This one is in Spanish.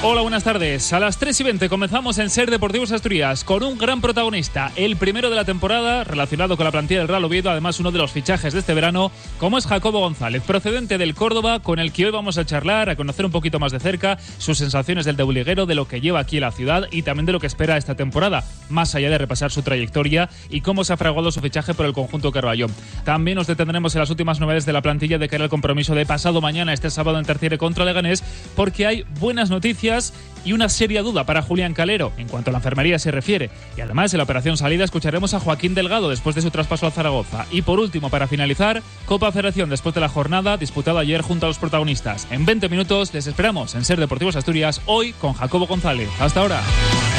Hola, buenas tardes. A las 3:20 comenzamos en Ser Deportivos Asturias con un gran protagonista, el primero de la temporada, relacionado con la plantilla del Real Oviedo, además uno de los fichajes de este verano, como es Jacobo González, procedente del Córdoba, con el que hoy vamos a charlar, a conocer un poquito más de cerca sus sensaciones del deuliguero, de lo que lleva aquí en la ciudad y también de lo que espera esta temporada, más allá de repasar su trayectoria y cómo se ha fraguado su fichaje por el conjunto carballo. También nos detendremos en las últimas novedades de la plantilla de cara al compromiso de pasado mañana, este sábado en Terciire contra Leganés, porque hay buenas noticias y una seria duda para Julián Calero en cuanto a la enfermería se refiere. Y además, en la operación salida escucharemos a Joaquín Delgado después de su traspaso a Zaragoza. Y por último, para finalizar, Copa Federación después de la jornada disputada ayer junto a los protagonistas. En 20 minutos les esperamos en Ser Deportivos Asturias, hoy con Jacobo González. Hasta ahora.